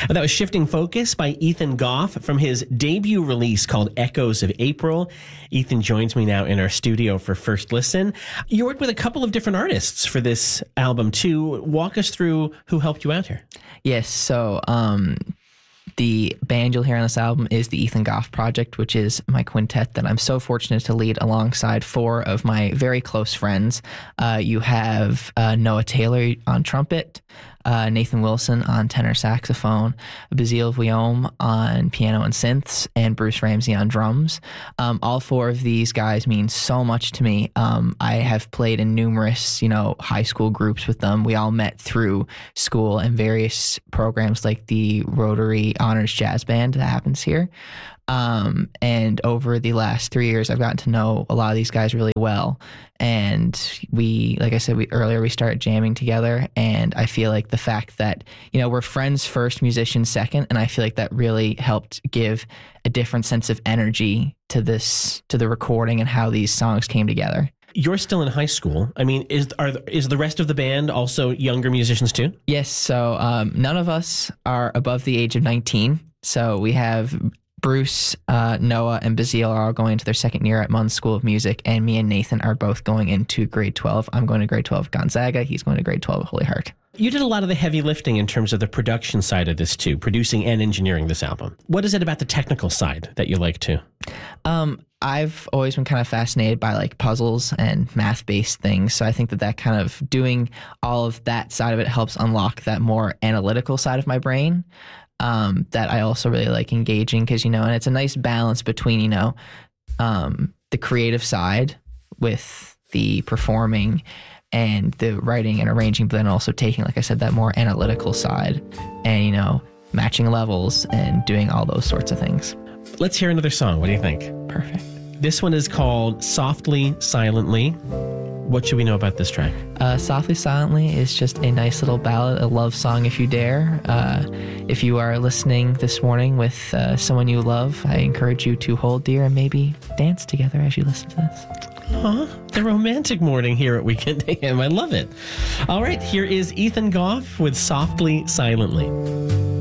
That was Shifting Focus by Ethan Goff from his debut release called Echoes of April. Ethan joins me now in our studio for First Listen. You worked with a couple of different artists for this album too. Walk us through who helped you out here. Yes, so the band you'll hear on this album is the Ethan Goff Project, which is my quintet that I'm so fortunate to lead alongside four of my very close friends. You have Noah Taylor on trumpet, Nathan Wilson on tenor saxophone, Basile Vuillaume on piano and synths, and Bruce Ramsey on drums. All four of these guys mean so much to me. I have played in numerous, high school groups with them. We all met through school and various programs like the Rotary Honors Jazz Band that happens here. And over the last 3 years, I've gotten to know a lot of these guys really well. And like I said, we started jamming together. And I feel like the fact that, we're friends first, musicians second. And I feel like that really helped give a different sense of energy to the recording and how these songs came together. You're still in high school. I mean, is the rest of the band also younger musicians too? Yes. So none of us are above the age of 19. So we have Bruce, Noah, and Basile are all going into their second year at Munn School of Music, and me and Nathan are both going into grade 12. I'm going to grade 12 at Gonzaga. He's going to grade 12 at Holy Heart. You did a lot of the heavy lifting in terms of the production side of this too, producing and engineering this album. What is it about the technical side that you like too? I've always been kind of fascinated by like puzzles and math-based things. So I think that kind of doing all of that side of it helps unlock that more analytical side of my brain. That I also really like engaging because, and it's a nice balance between, the creative side with the performing and the writing and arranging, but then also taking, like I said, that more analytical side and, matching levels and doing all those sorts of things. Let's hear another song. What do you think? Perfect. This one is called Softly, Silently. What should we know about this track? Softly Silently is just a nice little ballad, a love song if you dare. If you are listening this morning with someone you love, I encourage you to hold dear and maybe dance together as you listen to this. The romantic morning here at Weekend AM. I love it. All right, here is Ethan Goff with Softly, Silently.